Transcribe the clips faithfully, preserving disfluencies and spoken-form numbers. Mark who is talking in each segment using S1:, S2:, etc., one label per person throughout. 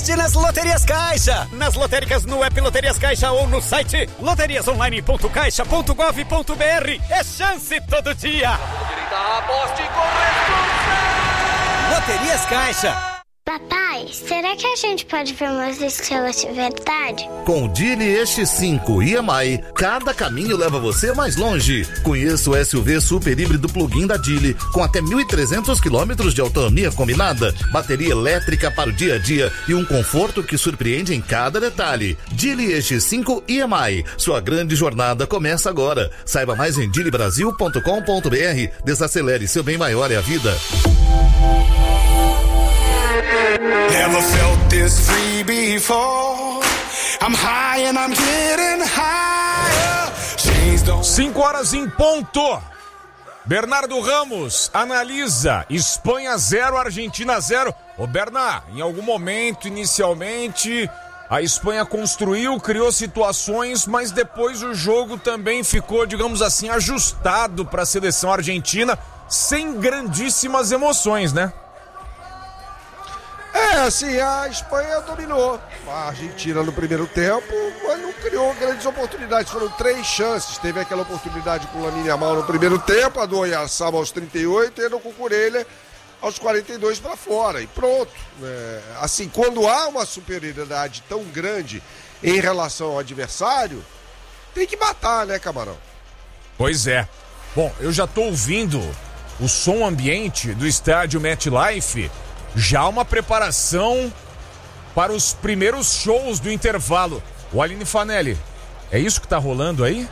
S1: aposte nas Loterias Caixa. Nas lotéricas no app Loterias Caixa ou no site loterias online ponto caixa ponto gov ponto br. É chance todo dia.
S2: Aposte com
S1: Loterias Caixa.
S3: Papai, será que a gente pode ver umas estrelas de verdade?
S4: Com o Geely X cinco e M I, cada caminho leva você mais longe. Conheça o S U V super híbrido plug-in da Geely, com até mil e trezentos quilômetros de autonomia combinada, bateria elétrica para o dia a dia e um conforto que surpreende em cada detalhe. Geely X cinco e M I, sua grande jornada começa agora. Saiba mais em geely brasil ponto com ponto br. Desacelere, seu bem maior é a vida.
S5: Never felt this free before. I'm high and I'm getting higher.
S6: cinco horas em ponto. Bernardo Ramos analisa Espanha zero, Argentina zero. Ô Bernard, em algum momento, inicialmente, a Espanha construiu, criou situações, mas depois o jogo também ficou, digamos assim, ajustado para a seleção argentina, sem grandíssimas emoções, né?
S7: É, assim, a Espanha dominou a Argentina no primeiro tempo, mas não criou grandes oportunidades. Foram três chances. Teve aquela oportunidade com o Lamine Yamal no primeiro tempo, a do Oyarzabal aos trinta e oito e a do Cucurella aos quarenta e dois para fora. E pronto. É, assim, quando há uma superioridade tão grande em relação ao adversário, tem que matar, né, Camarão?
S6: Pois é. Bom, eu já tô ouvindo o som ambiente do estádio MetLife. Já uma preparação para os primeiros shows do intervalo. O Aline Fanelli, é isso que tá rolando aí?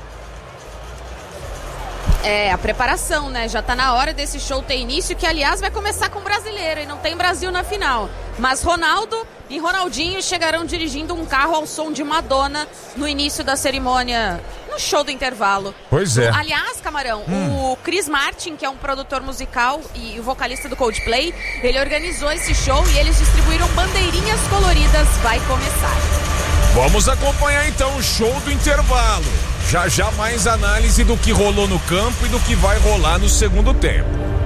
S8: É, a preparação, né? Já tá na hora desse show ter início, que aliás vai começar com brasileiro e não tem Brasil na final. Mas Ronaldo e Ronaldinho chegarão dirigindo um carro ao som de Madonna no início da cerimônia, no show do intervalo.
S6: Pois é.
S8: Aliás, Camarão, hum. o Chris Martin, que é um produtor musical e o vocalista do Coldplay, ele organizou esse show e eles distribuíram bandeirinhas coloridas. Vai começar.
S6: Vamos acompanhar então o show do intervalo. Já já mais análise do que rolou no campo e do que vai rolar no segundo tempo.